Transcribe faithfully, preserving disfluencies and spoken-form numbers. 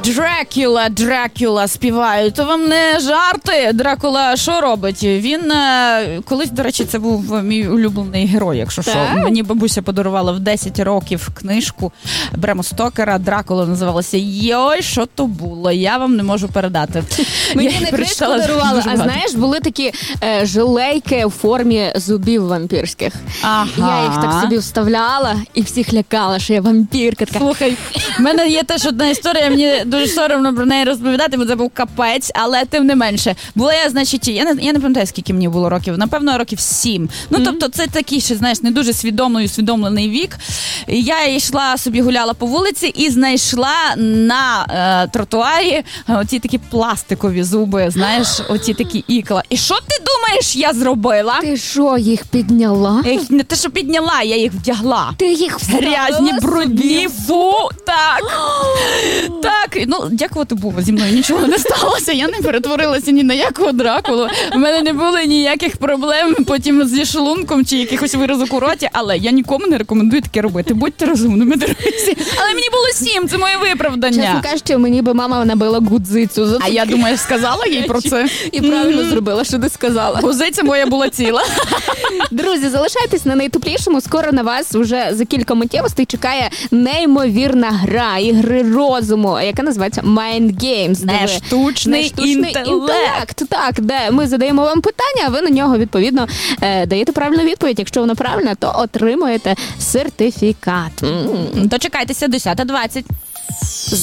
Дракула, Дракула співають. То вам не жарти. Дракула що робить? Він е, колись, до речі, це був мій улюблений герой, якщо що. Мені бабуся подарувала в десять років книжку Брема Стокера. Дракула називалася. Йой, що то було? Я вам не можу передати. Мені не книжку подарували, а знаєш, були такі е, жилейки в формі зубів вампірських. Ага. Я їх так собі вставляла і всіх лякала, що я вампірка. Така. Слухай, в мене є теж одна історія, мені дуже соромно про неї розповідати, бо це був капець, але тим не менше. Була я, значить, я не, я не пам'ятаю, скільки мені було років, напевно, років сім. Ну, mm-hmm. тобто, це такий ще, знаєш, не дуже свідомий, усвідомлений вік. Я йшла собі, гуляла по вулиці і знайшла на е, тротуарі оці такі пластикові зуби, знаєш, оці такі ікла. І що ти думаєш, я зробила? Ти що, їх підняла? Я їх не те, що підняла, я їх вдягла. Ти їх вставила грязні, брудні, фу, так. Так, ну, дякувати Богу, зі мною нічого не сталося, я не перетворилася ні на якого Дракулу. У мене не було ніяких проблем потім зі шлунком чи якихось виразок у роті, але я нікому не рекомендую таке робити. Будьте розумними, друзі. Але мені було сім, це моє виправдання. Чесно кажучи, мені би мама набила гудзицю за А я думаю, сказала їй про це? І правильно mm-hmm. зробила, що ти сказала. Гудзиця моя була ціла. Друзі, залишайтесь на найтеплішому. Скоро на вас вже за кілька миттєвостей чекає неймовірна гра, ігри розуму, яка називається Mind Games. Не штучний, штучний інтелект. інтелект. Так, де ми задаємо вам питання, а ви на нього, відповідно, даєте правильну відповідь. Якщо вона правильна, то отримуєте сертифікат. Дочекайтеся, десята двадцять.